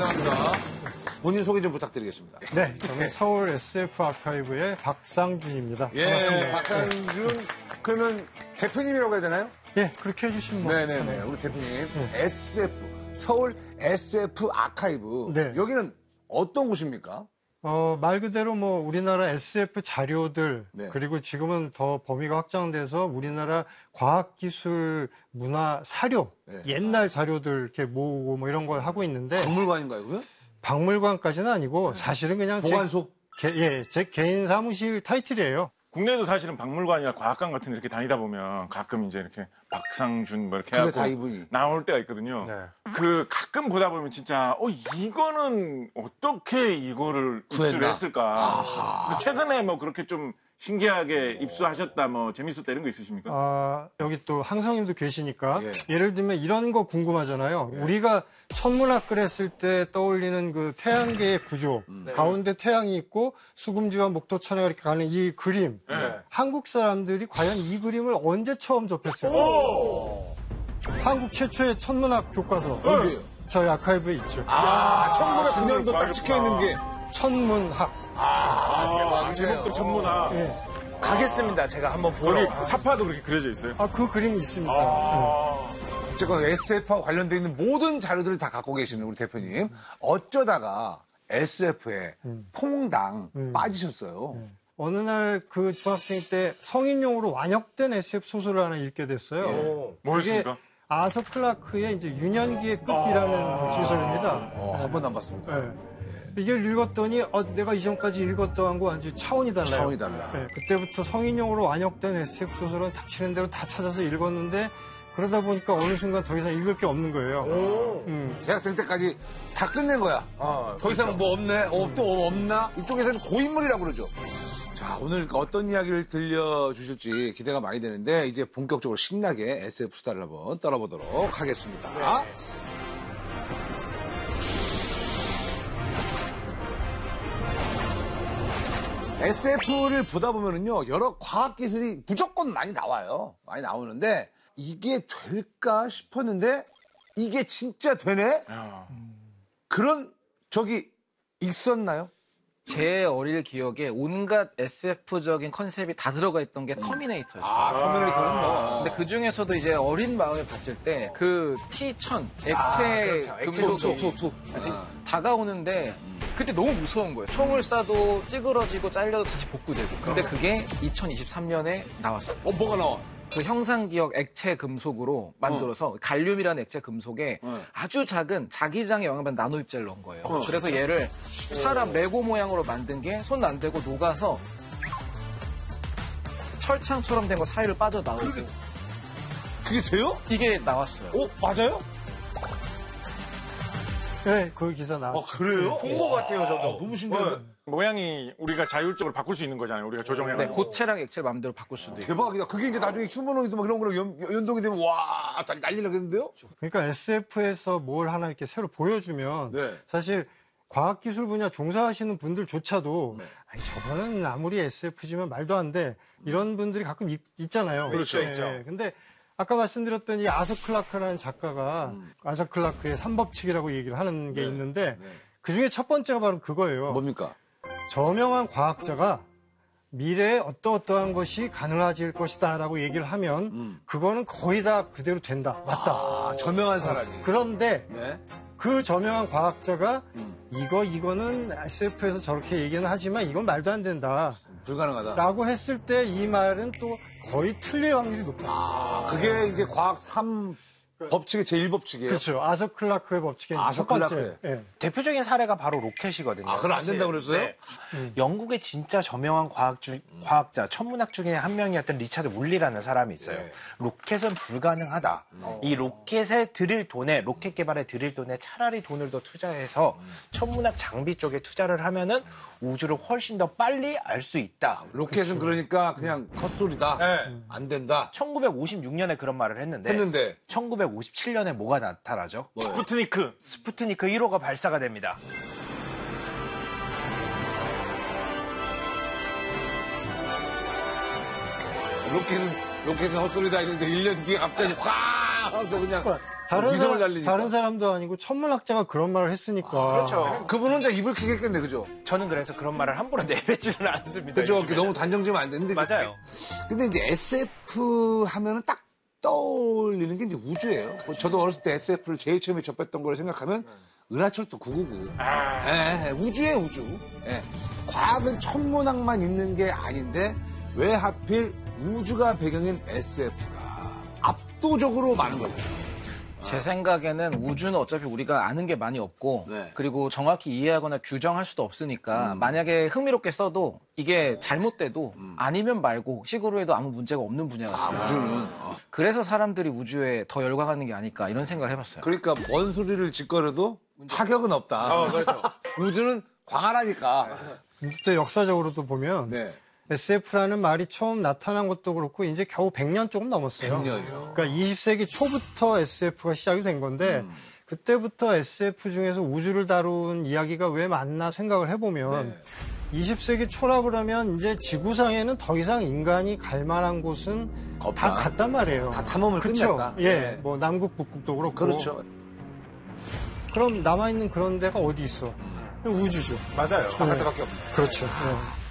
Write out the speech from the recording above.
환영합니다. 본인 소개 좀 부탁드리겠습니다. 네, 저는 서울 SF 아카이브의 박상준입니다. 예, 반갑습니다. 박상준, 그러면 대표님이라고 해야 되나요? 예, 그렇게 해주시면 뭐. 네네네. 우리 대표님. SF, 서울 SF 아카이브. 네. 여기는 어떤 곳입니까? 말 그대로 뭐 우리나라 SF 자료들, 네. 그리고 지금은 더 범위가 확장돼서 우리나라 과학기술 문화 사료, 네. 옛날 자료들 이렇게 모으고 뭐 이런 걸 하고 있는데, 박물관인가요, 그요? 박물관까지는 아니고 사실은 그냥 보관소? 제 개인 사무실 타이틀이에요. 국내에도 사실은 박물관이나 과학관 같은 데 이렇게 다니다 보면 가끔 이제 이렇게 박상준 뭐 이렇게 그래, 다 해갖고 이분이. 나올 때가 있거든요. 그 가끔 보다 보면 진짜 이거는 어떻게 이거를 입수를 구했나? 했을까. 최근에 뭐 그렇게 좀 신기하게 입수하셨다 뭐 재밌었다 이런 거 있으십니까? 여기 또 항성님도 계시니까 예. 예를 들면 이런 거 궁금하잖아요. 우리가 천문학을 했을 때 떠올리는 그 태양계의 구조, 가운데 태양이 있고 수금지와 목토천해가 이렇게 가는 이 그림. 한국 사람들이 과연 이 그림을 언제 처음 접했을까요? 한국 최초의 천문학 교과서. 언제요? 저희 아카이브에 있죠. 1909년도 딱 찍혀있는 게. 천문학. 제목도 전문화. 예. 가겠습니다. 제가 한번 보러. 거기 사파도 그렇게 그려져 있어요. 그 그림이 있습니다. 어쨌건 SF와 관련되어 있는 모든 자료들을 다 갖고 계시는 우리 대표님. 어쩌다가 SF에 퐁당 빠지셨어요. 어느 날 그 중학생 때 성인용으로 완역된 SF 소설을 하나 읽게 됐어요. 뭐였습니까? 아서 클라크의 이제 유년기의 끝이라는 소설입니다. 한 번도 안 봤습니다. 네. 이걸 읽었더니 내가 이전까지 읽었던 거와 완전히 차원이 달라요. 차원이 달라. 네, 그때부터 성인용으로 완역된 SF 소설은 닥치는 대로 다 찾아서 읽었는데 그러다 보니까 어느 순간 더 이상 읽을 게 없는 거예요. 대학생 때까지 다 끝낸 거야. 더 이상 뭐 없네? 또 없나? 이쪽에서는 고인물이라고 그러죠. 자, 오늘 어떤 이야기를 들려주실지 기대가 많이 되는데 이제 본격적으로 신나게 SF 수다를 한번 떨어보도록 하겠습니다. SF를 보다 보면은요, 여러 과학기술이 무조건 많이 나와요. 많이 나오는데, 이게 될까 싶었는데, 이게 진짜 되네? 그런 적이 있었나요? 제 어릴 기억에 온갖 SF적인 컨셉이 다 들어가 있던 게 터미네이터였어요. 터미네이터는 뭐. 근데 그 중에서도 이제 어린 마음에 봤을 때 그 T1000 액체 금속이 다가오는데 그때 너무 무서운 거예요. 총을 쏴도 찌그러지고 잘려도 다시 복구되고. 근데 그게 2023년에 나왔어요. 뭐가 나와? 그 형상기억 액체 금속으로 만들어서 갈륨이라는 액체 금속에 아주 작은 자기장에 영향받는 나노 입자를 넣은 거예요. 그래서 얘를 사람 레고 모양으로 만든 게 손 안 대고 녹아서 철창처럼 된 거 사이를 빠져나오고 그게 돼요? 이게 나왔어요. 맞아요? 네, 그 기사 나왔죠. 그래요? 본 것 같아요, 저도. 너무 신기하다. 모양이 우리가 자율적으로 바꿀 수 있는 거잖아요. 우리가 조정해가지고. 네, 고체랑 액체를 마음대로 바꿀 수도 있고. 대박이다. 그게 이제 나중에 휴머노이드 막 이런 거랑 연동이 되면 와, 난리 나겠는데요? 그러니까 SF에서 뭘 하나 이렇게 새로 보여주면 네. 사실 과학기술 분야 종사하시는 분들조차도 아니, 저거는 아무리 SF지만 말도 안 돼. 이런 분들이 가끔 있잖아요. 그렇죠, 있죠. 근데 아까 말씀드렸던 이 아서 클라크라는 작가가 아서 클라크의 삼법칙이라고 얘기를 하는 게 있는데 그중에 첫 번째가 바로 그거예요. 뭡니까? 저명한 과학자가 미래에 어떠한 것이 가능해질 것이다라고 얘기를 하면 그거는 거의 다 그대로 된다. 맞다. 저명한 사람이. 그런데 네. 그 저명한 과학자가 이거는 SF에서 저렇게 얘기는 하지만 이건 말도 안 된다. 불가능하다. 라고 했을 때 이 말은 또 거의 틀릴 확률이 높다. 그게 이제 과학 3 법칙의 제1법칙이에요. 그렇죠. 아서 클라크의 법칙의 아서 첫 번째. 클라크의. 예. 대표적인 사례가 바로 로켓이거든요. 그건 안 된다고 그랬어요? 네. 영국의 진짜 저명한 과학자, 천문학 중에 한 명이었던 리차드 물리라는 사람이 있어요. 네. 로켓은 불가능하다. 이 로켓에 들일 돈에, 로켓 개발에 들일 돈에 차라리 돈을 더 투자해서 천문학 장비 쪽에 투자를 하면은 우주를 훨씬 더 빨리 알 수 있다. 로켓은 그러니까 그냥 헛소리다. 안 된다. 1956년에 그런 말을 했는데 1957년에 뭐가 나타나죠? 스푸트니크 1호가 발사가 됩니다. 로켓은 헛소리다 했는데 1년 뒤에 갑자기 확 하면서 그냥 다른 사람도 아니고 천문학자가 그런 말을 했으니까. 그렇죠. 그분 혼자 입을 크겠겠네, 그죠? 저는 그래서 그런 말을 함부로 내뱉지는 않습니다. 그죠? 요즘에는. 너무 단정지면 안 되는데. 맞아요. 근데 이제 SF 하면은 딱 떠올리는 게 이제 우주예요. 저도 어렸을 때 SF를 제일 처음에 접했던 걸 생각하면 은하철도 999. 예, 우주예요, 우주. 예. 과학은 천문학만 있는 게 아닌데 왜 하필 우주가 배경인 SF가 압도적으로 많은 거죠. 제 생각에는 우주는 어차피 우리가 아는 게 많이 없고 네. 그리고 정확히 이해하거나 규정할 수도 없으니까 만약에 흥미롭게 써도 이게 잘못돼도 아니면 말고 식으로 해도 아무 문제가 없는 분야 같아요. 우주는. 그래서 사람들이 우주에 더 열광하는 게 아닐까 이런 생각을 해봤어요. 그러니까 뭔 소리를 짓거려도 타격은 없다. 그렇죠. 우주는 광활하니까. 또 역사적으로도 보면 네. SF라는 말이 처음 나타난 것도 그렇고 이제 겨우 100년 조금 넘었어요. 100년이요. 그러니까 20세기 초부터 SF가 시작이 된 건데 그때부터 SF 중에서 우주를 다룬 이야기가 왜 많나 생각을 해보면 네. 20세기 초라 그러면 이제 지구상에는 더 이상 인간이 갈 만한 곳은 없다. 다 갔단 말이에요. 다 탐험을 그쵸? 끝냈다. 예, 네. 뭐 남극, 북극도 그렇고. 그렇죠. 그럼 남아있는 그런 데가 어디 있어? 우주죠. 맞아요. 바깥에밖에 없네. 그렇죠. 예.